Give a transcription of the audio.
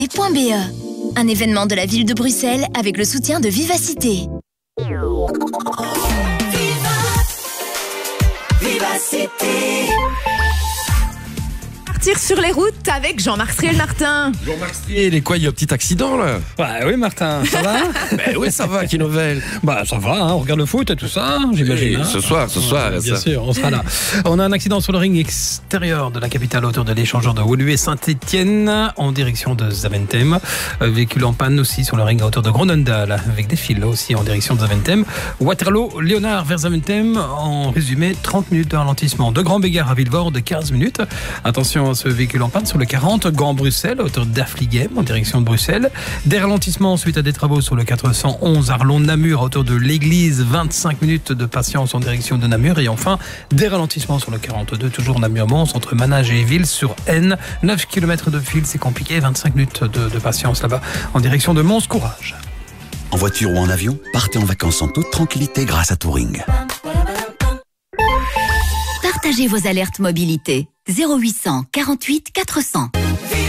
Vivacité.be, un événement de la ville de Bruxelles avec le soutien de Vivacité. Vivacité. Partir sur les routes avec Jean-Marc Striel-Martin. Jean-Marc Striel, et quoi, il y a un petit accident là? Bah oui Martin, ça va? Ben oui, ça va, qui nouvelle? Bah ça va, hein, on regarde le foot et tout ça, j'imagine. Oui, hein. ce soir, Bien ça. sûr, on sera là. On a un accident sur le ring extérieur de la capitale autour de l'échangeur de Woluwe Saint-Étienne en direction de Zaventem. Véhicule en panne aussi sur le ring à hauteur de Gronendal avec des fils là aussi en direction de Zaventem. Waterloo, Léonard vers Zaventem, en résumé 30 minutes de ralentissement. De Grand Bégard à Villevorde de 15 minutes. Attention à ce véhicule en panne sur le 40, Gand-Bruxelles, à hauteur d'Arfligem en direction de Bruxelles. Des ralentissements suite à des travaux sur le 411 Arlon-Namur à hauteur de l'église, 25 minutes de patience en direction de Namur. Et enfin, des ralentissements sur le 42, toujours Namur-Mons, entre Manage et Éville sur N. 9 km de fil, c'est compliqué, 25 minutes de patience là-bas en direction de Mons. Courage. En voiture ou en avion, partez en vacances en toute tranquillité grâce à Touring. Partagez vos alertes mobilité. 0800 48 400.